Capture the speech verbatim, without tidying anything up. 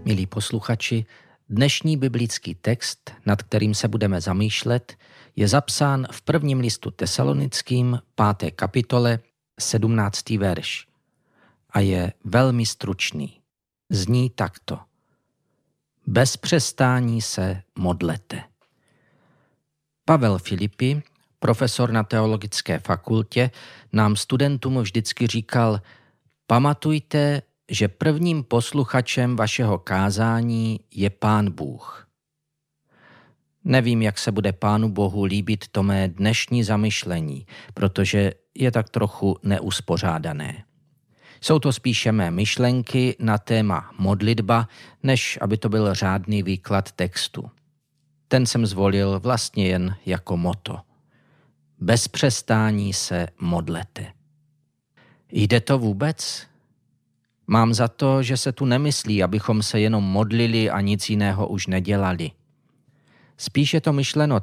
Milí posluchači, dnešní biblický text, nad kterým se budeme zamýšlet, je zapsán v prvním listu Tesalonickým, páté kapitole, sedmnáctý verš. A je velmi stručný. Zní takto. Bez přestání se modlete. Pavel Filipi, profesor na teologické fakultě, nám studentům vždycky říkal: pamatujte, že prvním posluchačem vašeho kázání je Pán Bůh. Nevím, jak se bude Pánu Bohu líbit to mé dnešní zamyšlení, protože je tak trochu neuspořádané. Jsou to spíše mé myšlenky na téma modlitba, než aby to byl řádný výklad textu. Ten jsem zvolil vlastně jen jako motto. Bez přestání se modlete. Jde to vůbec? Mám za to, že se tu nemyslí, abychom se jenom modlili a nic jiného už nedělali. Spíš je to myšleno